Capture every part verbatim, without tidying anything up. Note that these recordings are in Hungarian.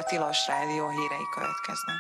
a Tilos Rádió hírei következnek.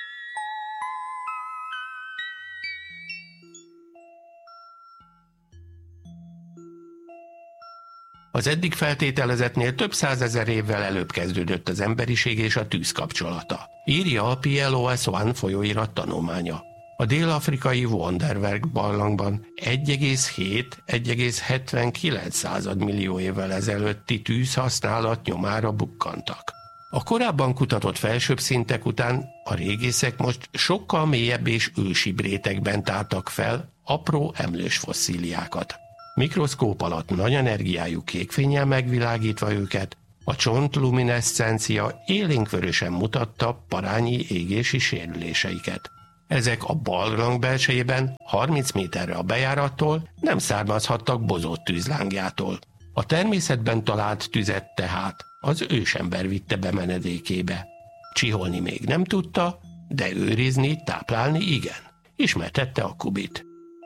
Az eddig feltételezettnél több százezer évvel előbb kezdődött az emberiség és a tűz kapcsolata, írja a P L O S egy folyóirat tanulmánya. A dél-afrikai Wonderwerk barlangban egy egész hét - egy egész hetvenkilenc millió évvel ezelőtti tűzhasználat nyomára bukkantak. A korábban kutatott felsőbb szintek után a régészek most sokkal mélyebb és ősibb rétegben tártak fel apró emlős fosszíliákat. Mikroszkóp alatt nagy energiájú kékfénnyel megvilágítva őket, a csontlumineszcencia élénkvörösen mutatta parányi égési sérüléseiket. Ezek a barlang belsejében harminc méterre a bejárattól nem származhattak bozott tűzlángjától. A természetben talált tüzet tehát az ősember vitte be menedékébe. Csiholni még nem tudta, de őrizni, táplálni igen, ismertette a Kubit.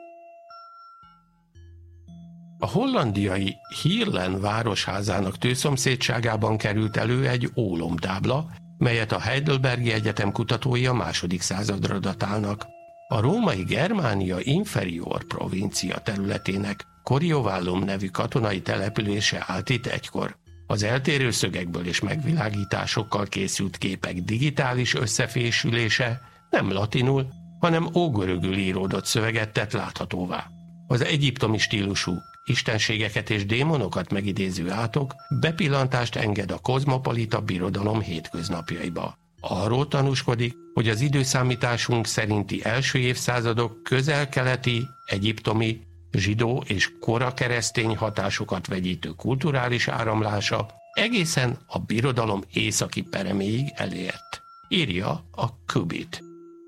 A hollandiai Heerlen városházának tőszomszédságában került elő egy ólomtábla, melyet a Heidelbergi Egyetem kutatói a második századra datálnak. A római Germánia Inferior provincia területének Coriovallum nevű katonai települése állt itt egykor. Az eltérő szögekből és megvilágításokkal készült képek digitális összefésülése nem latinul, hanem ógörögül íródott szöveget tett láthatóvá. Az egyiptomi stílusú, istenségeket és démonokat megidéző átok bepillantást enged a kozmopolita birodalom hétköznapjaiba. Arról tanúskodik, hogy az időszámításunk szerinti első évszázadok közel-keleti, egyiptomi, zsidó és kora keresztény hatásokat vegyítő kulturális áramlása egészen a birodalom északi pereméig elért, írja a Kubit.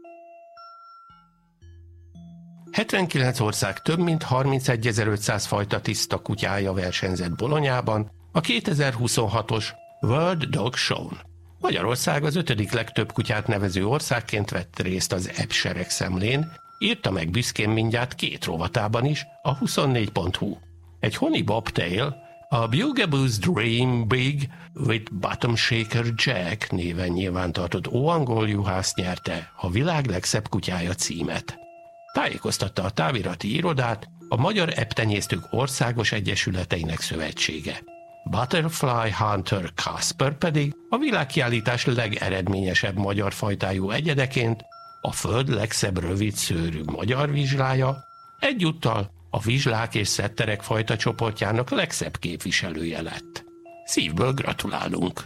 hetvenkilenc ország több mint harmincegyezer-ötszáz fajta tiszta kutyája versenyzett Bolonyában a kétezer-huszonhatos World Dog Show-n. Magyarország az ötödik legtöbb kutyát nevező országként vett részt az E B seregszemlén, írta meg büszkén mindjárt két rovatában is a huszonnégy pont hu. Egy Honey Bobtail, a Bugaboo's Dream Big with Bottom Shaker Jack néven nyilvántartott óangol juhász nyerte a világ legszebb kutyája címet. Tájékoztatta a távirati irodát a Magyar Ebb-tenyésztők Országos Egyesületeinek Szövetsége. Butterfly Hunter Kasper pedig a világkiállítás legeredményesebb magyar fajtájú egyedeként a föld legszebb rövid szőrű magyar vizslája, egyúttal a vizslák és szetterek fajta csoportjának legszebb képviselője lett. Szívből gratulálunk!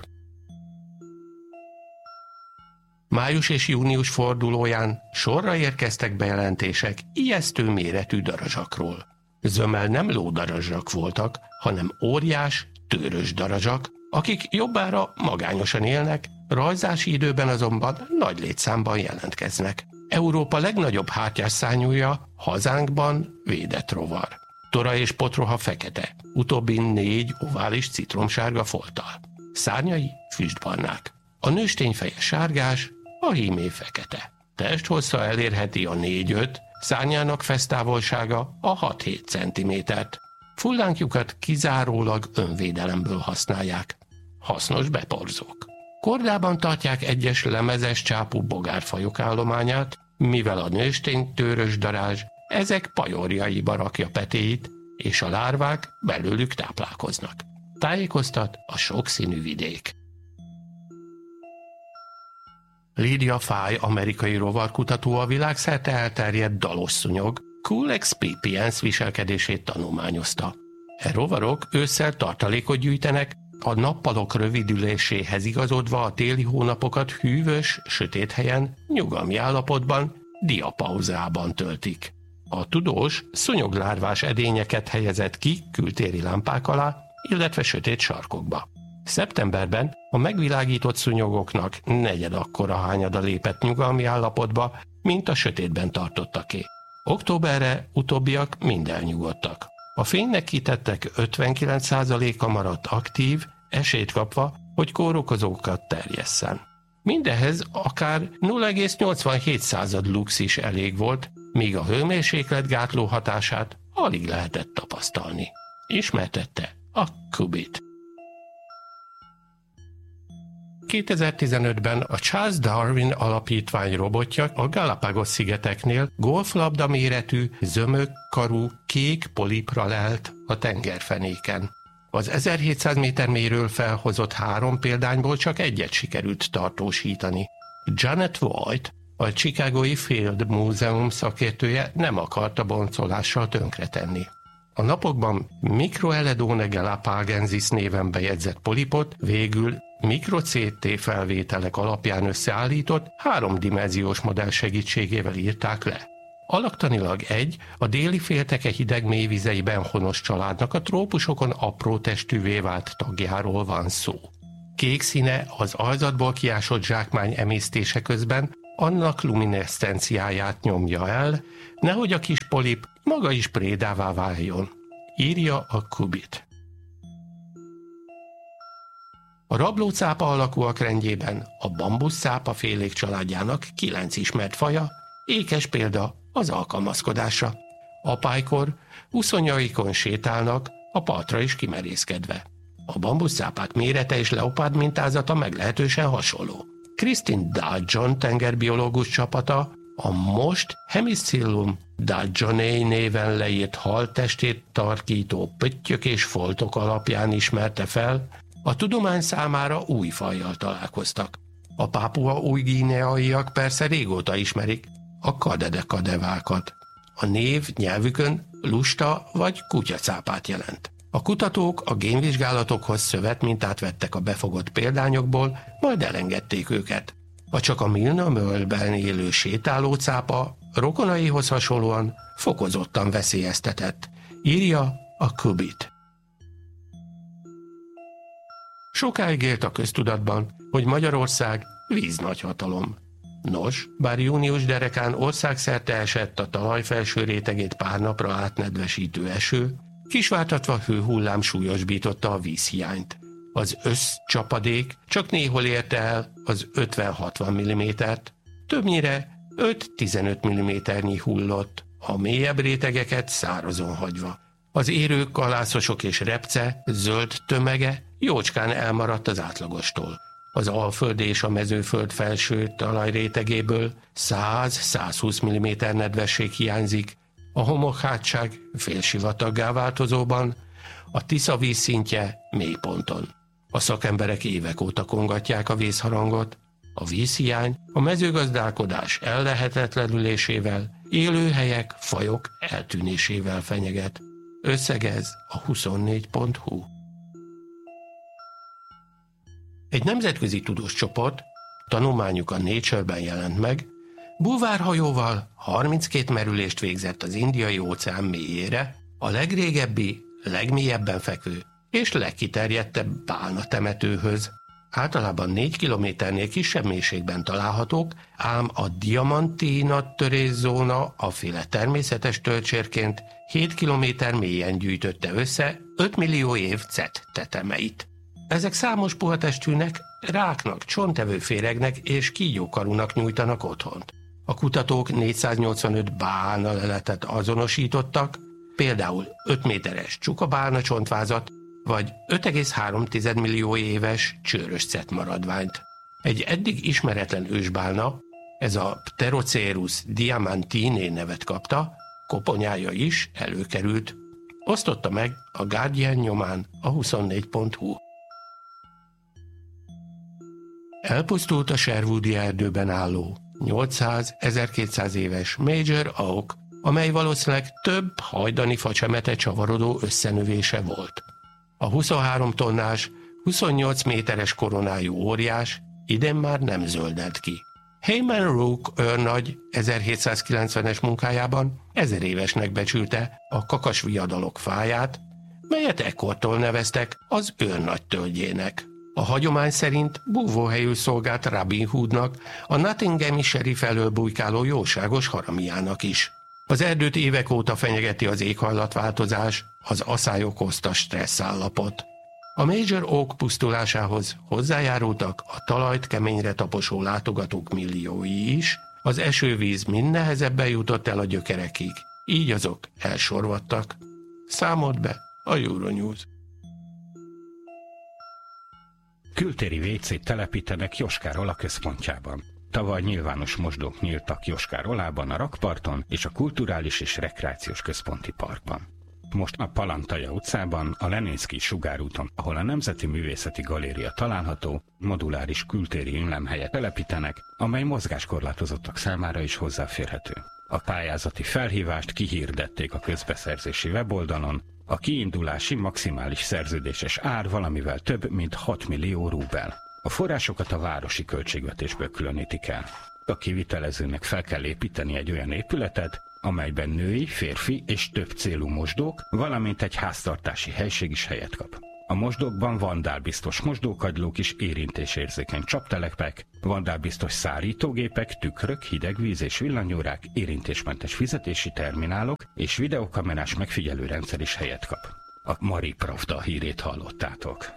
Május és június fordulóján sorra érkeztek bejelentések ijesztő méretű darazsakról. Zömmel nem lódarazsak voltak, hanem óriás, tőrös darazsak, akik jobbára magányosan élnek, rajzási időben azonban nagy létszámban jelentkeznek. Európa legnagyobb hátlyásszárnyúja hazánkban védett rovar. Tora és potroha fekete, utóbbin négy ovális citromsárga folttal. Szárnyai füstbarnák. A nőstény feje sárgás, a hímé fekete. Testhossza elérheti a négy-öt, szárnyának fesztávolsága a hat-hét centimétert. Fullánkjukat kizárólag önvédelemből használják. Hasznos beporzók. Kordában tartják egyes lemezes csápú bogárfajok állományát, mivel a nőstény tőrös darázs ezek pajorjaiba rakja petéit, és a lárvák belőlük táplálkoznak. Tájékoztat a sokszínű vidék. Lydia Fay, amerikai rovarkutató a világszerte elterjedt dalos szúnyog, Culex pipiens viselkedését tanulmányozta. E rovarok ősszel tartalékot gyűjtenek, a nappalok rövidüléséhez igazodva a téli hónapokat hűvös, sötét helyen, nyugalmi állapotban, diapauzában töltik. A tudós szúnyoglárvás edényeket helyezett ki kültéri lámpák alá, illetve sötét sarkokba. Szeptemberben a megvilágított szúnyogoknak negyed akkora hányada lépett nyugalmi állapotba, mint a sötétben tartottaké. Októberre utóbbiak mind elnyugodtak. A fénynek kitettek ötvenkilenc százaléka maradt aktív, esélyt kapva, hogy kórokozókat terjesszen. Mindehhez akár nulla egész nyolcvanhét század lux is elég volt, míg a hőmérséklet gátló hatását alig lehetett tapasztalni. Ismertette a Kubit. kétezer-tizenötben a Charles Darwin Alapítvány robotja a Galapagos-szigeteknél golflabda méretű, zömökkarú, kék polipra lelt a tengerfenéken. Az ezerhétszáz méter mélyről felhozott három példányból csak egyet sikerült tartósítani. Janet White, a Chicagói Field Múzeum szakértője nem akarta boncolással tönkretenni. A napokban Microeledone galapagensis néven bejegyzett polipot végül mikro-cé té felvételek alapján összeállított háromdimenziós modell segítségével írták le. Alaktanilag egy, a déli félteke hideg mélyvizeiben honos családnak a trópusokon apró testűvé vált tagjáról van szó. Kék színe az aljzatból kiásott zsákmány emésztése közben annak lumineszcenciáját nyomja el, nehogy a kis polip maga is prédává váljon, írja a Kubit. A rablócápa alakúak rendjében a bambuszcápa félék családjának kilenc ismert faja, ékes példa az alkalmazkodásra. Apálykor uszonyaikon sétálnak, a partra is kimerészkedve. A bambuszcápák mérete és leopárd mintázata meglehetősen hasonló. Kristin Dudgeon tengerbiológus csapata a most Hemicillum dudgeonei néven leírt haltestét tarkító pöttyök és foltok alapján ismerte fel, a tudomány számára új fajjal találkoztak. A pápua új-guineaiak persze régóta ismerik a kadedekadevákat. A név nyelvükön lusta vagy kutyacápát jelent. A kutatók a génvizsgálatokhoz szövetmintát vettek a befogott példányokból, majd elengedték őket. A csak a Milna-Möllben élő sétálócápa rokonaihoz hasonlóan fokozottan veszélyeztetett, írja a Kubit. Sokáig élt a köztudatban, hogy Magyarország víznagyhatalom. Nos, bár június derekán országszerte esett a talaj felső rétegét pár napra átnedvesítő eső, kisvártatva hőhullám súlyosbította a vízhiányt. Az összcsapadék csak néhol érte el az ötven-hatvan millimétert, többnyire öt-tizenöt milliméternyi hullott, a mélyebb rétegeket szárazon hagyva. Az érők, kalászosok és repce zöld tömege jócskán elmaradt az átlagostól. Az Alföld és a Mezőföld felső talajrétegéből száz-százhúsz milliméter nedvesség hiányzik, a homokhátság félsivataggá változóban, a Tisza vízszintje mélyponton. A szakemberek évek óta kongatják a vészharangot, a vízhiány a mezőgazdálkodás ellehetetlenülésével, élőhelyek, fajok eltűnésével fenyeget. Összegez a huszonnégy pont hu. Egy nemzetközi tudós csoport, tanulmányuk a Nature-ben jelent meg, bulvárhajóval harminckét merülést végzett az Indiai óceán mélyére, a legrégebbi, legmélyebben fekvő és legkiterjedtebb bálna temetőhöz. Általában négy kilométernél kisebb mélységben találhatók, ám a Diamantina törészóna aféle természetes tölcsérként hét kilométer mélyen gyűjtötte össze öt millió év cett tetemeit. Ezek számos puhatestűnek, ráknak, csontevő féregnek és kígyókarúnak nyújtanak otthont. A kutatók négyszáznyolcvanöt bálna leletet azonosítottak, például öt méteres csukabálna csontvázat, vagy öt egész három millió éves csőrös cett maradványt. Egy eddig ismeretlen ősbálna, ez a Pterocerus diamantinae nevet kapta, koponyája is előkerült. Osztotta meg a Guardian nyomán a huszonnégy pont hu. Elpusztult a Sherwoodi erdőben álló nyolcszáz-ezerkétszáz éves Major Oak, amely valószínűleg több hajdani facsemete csavarodó összenövése volt. A huszonhárom tonnás, huszonnyolc méteres koronájú óriás idén már nem zöldelt ki. Heyman Rook őrnagy ezerhétszázkilencvenes munkájában ezer évesnek becsülte a kakasviadalok fáját, melyet ekkortól neveztek az őrnagy tölgyének. A hagyomány szerint búvóhelyül szolgált Robin Hoodnak, a Nottinghami sheriff elől bujkáló jóságos haramiának is. Az erdőt évek óta fenyegeti az éghajlatváltozás, az aszály okozta stresszállapot. A Major Oak pusztulásához hozzájárultak a talajt keményre taposó látogatók milliói is, az esővíz mind nehezebben jutott el a gyökerekig, így azok elsorvadtak. Számolt be a Euronews. Kültéri vécét telepítenek Joskáról a központjában. Tavaly nyilvános mosdók nyíltak Joskárolában, a rakparton és a Kulturális és Rekreációs Központi Parkban. Most a Palantaja utcában, a Leninszky sugárúton, ahol a Nemzeti Művészeti Galéria található, moduláris kültéri ünlemhelyet telepítenek, amely mozgáskorlátozottak számára is hozzáférhető. A pályázati felhívást kihirdették a közbeszerzési weboldalon, a kiindulási maximális szerződéses ár valamivel több, mint hat millió rubel. A forrásokat a városi költségvetésből különítik el. A kivitelezőnek fel kell építeni egy olyan épületet, amelyben női, férfi és több célú mosdók, valamint egy háztartási helység is helyet kap. A mosdókban vandálbiztos mosdókagylók és érintésérzékeny csaptelepek, vandálbiztos szárítógépek, tükrök, hidegvíz és villanyórák, érintésmentes fizetési terminálok és videokamerás megfigyelőrendszer is helyet kap. A Mari Pravda hírét hallottátok.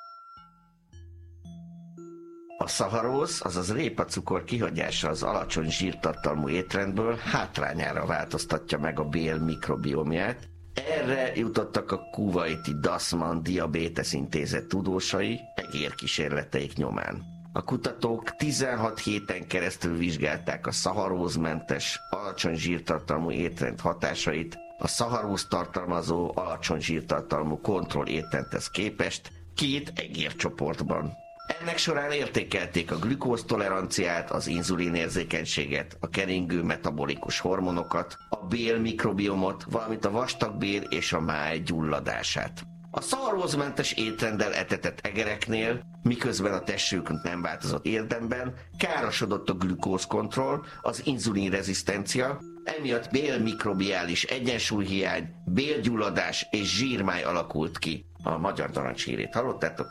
A szaharóz, azaz répacukor kihagyása az alacsony zsírtartalmú étrendből hátrányára változtatja meg a bél mikrobiomját. Erre jutottak a kuwaiti Dasman Diabetes Intézet tudósai egérkísérleteik nyomán. A kutatók tizenhat héten keresztül vizsgálták a szaharózmentes, alacsony zsírtartalmú étrend hatásait a szaharóz tartalmazó, alacsony zsírtartalmú kontroll étrendhez képest két egércsoportban. Ennek során értékelték a glükóztoleranciát, az inzulinérzékenységet, a keringő metabolikus hormonokat, a bélmikrobiomot, valamint a vastagbél és a máj gyulladását. A szaharózmentes étrenddel etetett egereknél, miközben a testük nem változott érdemben, károsodott a glükózkontroll, az inzulinrezisztencia, emiatt bélmikrobiális egyensúlyhiány, bélgyulladás és zsírmáj alakult ki. A Magyar Narancs hírét hallottátok?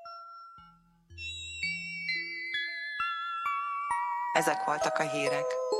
Ezek voltak a hírek.